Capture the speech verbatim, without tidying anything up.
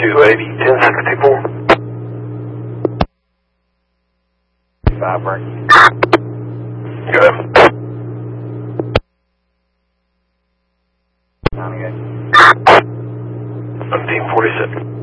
two eighty, ten sixty-four. Five break. Go ahead. ninety-eight. nineteen forty-six.